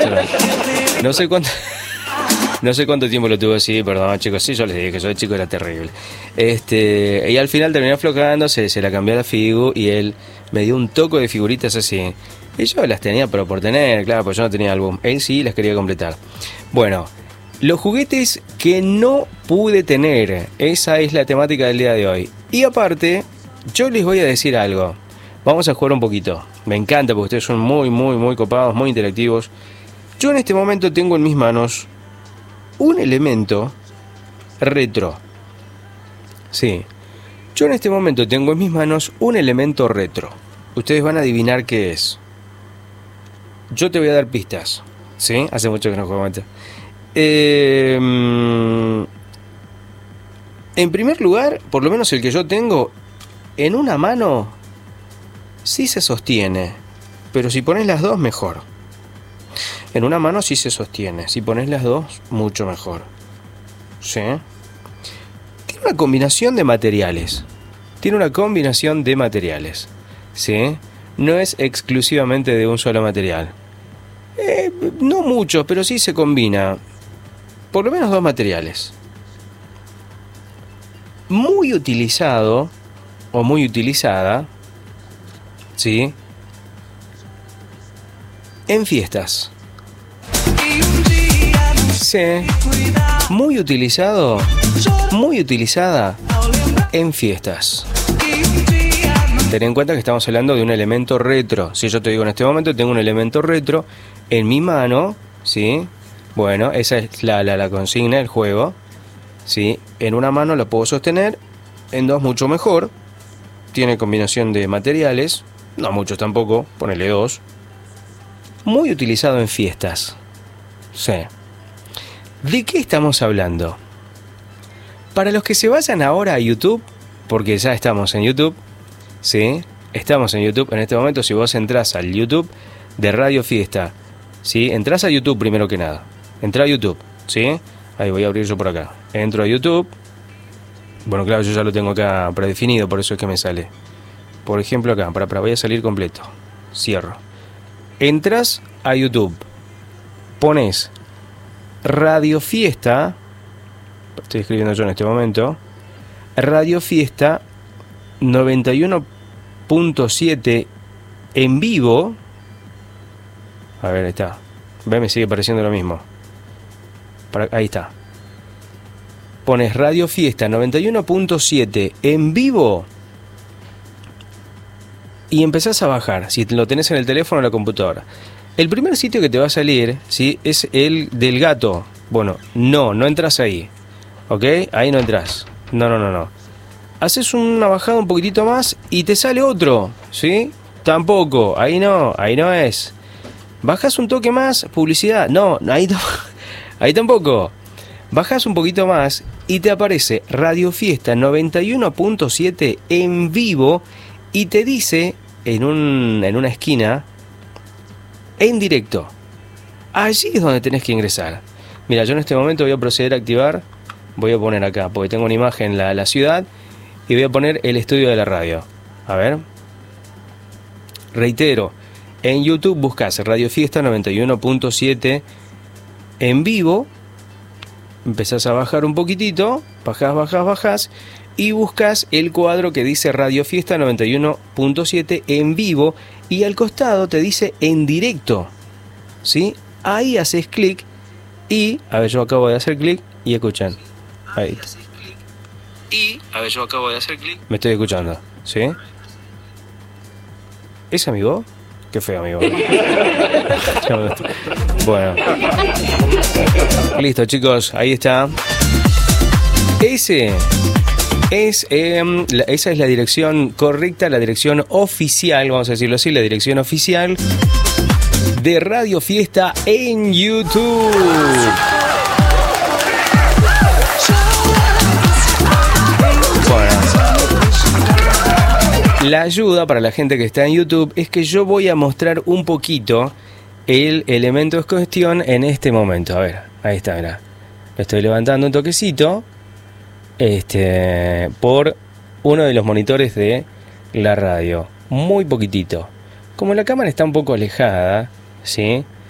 No sé cuánto. No sé cuánto tiempo lo tuve así, perdón chicos, sí, yo les dije que yo de chico era terrible. Y al final terminó aflojando, se la cambió a la Figu y él me dio un toque de figuritas así. Y yo las tenía pero por tener, claro, pues yo no tenía álbum. Él sí las quería completar. Bueno, los juguetes que no pude tener, esa es la temática del día de hoy. Y aparte, yo les voy a decir algo. Vamos a jugar un poquito. Me encanta porque ustedes son muy copados, muy interactivos. Yo en este momento tengo en mis manos un elemento retro. Sí. Yo en este momento tengo en mis manos un elemento retro. Ustedes van a adivinar qué es. Yo te voy a dar pistas. ¿Sí? Hace mucho que no juego antes. En primer lugar, por lo menos el que yo tengo, en una mano sí se sostiene. Pero si pones las dos, mejor. En una mano sí se sostiene. Si pones las dos, mucho mejor. ¿Sí? Tiene una combinación de materiales. ¿Sí? No es exclusivamente de un solo material. No mucho, pero sí se combina. Por lo menos dos materiales. Muy utilizado o muy utilizada. ¿Sí? En fiestas. Sí. Muy utilizado, muy utilizada en fiestas. Ten en cuenta que estamos hablando de un elemento retro. Si yo te digo en este momento tengo un elemento retro en mi mano, ¿sí? Bueno, esa es la consigna del juego, ¿sí? En una mano lo puedo sostener, en dos mucho mejor. Tiene combinación de materiales, no muchos tampoco, ponele dos. Muy utilizado en fiestas. Sí. ¿De qué estamos hablando? Para los que se vayan ahora a YouTube, porque ya estamos en YouTube, ¿sí? Estamos en YouTube en este momento. Si vos entrás al YouTube de Radio Fiesta, ¿sí? Entrás a YouTube primero que nada. Entrá a YouTube, ¿sí? Ahí voy a abrir yo por acá. Entro a YouTube. Bueno, claro, yo ya lo tengo acá predefinido, por eso es que me sale. Por ejemplo acá, voy a salir completo. Cierro. Entras a YouTube. Pones Radio Fiesta, estoy escribiendo yo en este momento, Radio Fiesta 91.7 en vivo. A ver, ahí está. Ve, me sigue pareciendo lo mismo. Ahí está. Pones Radio Fiesta 91.7 en vivo y empezás a bajar, si lo tenés en el teléfono o en la computadora. El primer sitio que te va a salir, ¿sí? Es el del gato. Bueno, no entras ahí. ¿Ok? Ahí no entras. No. Haces una bajada un poquitito más y te sale otro. ¿Sí? Tampoco. Ahí no es. Bajas un toque más, publicidad. No, ahí tampoco. Bajas un poquito más y te aparece Radio Fiesta 91.7 en vivo y te dice en una esquina, en directo. Allí es donde tenés que ingresar. Mira, yo en este momento voy a proceder a activar. Voy a poner acá, porque tengo una imagen la ciudad. Y voy a poner el estudio de la radio. A ver. Reitero. En YouTube buscas Radio Fiesta 91.7 en vivo. Empezás a bajar un poquitito. Bajás. Y buscas el cuadro que dice Radio Fiesta 91.7 en vivo. Y al costado te dice en directo. ¿Sí? Ahí haces clic. Y, a ver, yo acabo de hacer clic. Y escuchan. Ahí. Yo acabo de hacer clic. Me estoy escuchando. ¿Sí? ¿Es amigo? Qué feo, amigo. Bueno. Listo, chicos. Ahí está. Esa es la dirección correcta, la dirección oficial, vamos a decirlo así, la dirección oficial de Radio Fiesta en YouTube. Bueno, la ayuda para la gente que está en YouTube es que yo voy a mostrar un poquito el elemento en cuestión en este momento. A ver, ahí está, mirá. Lo estoy levantando un toquecito. Por uno de los monitores de la radio, muy poquitito. Como la cámara está un poco alejada, ¿sí?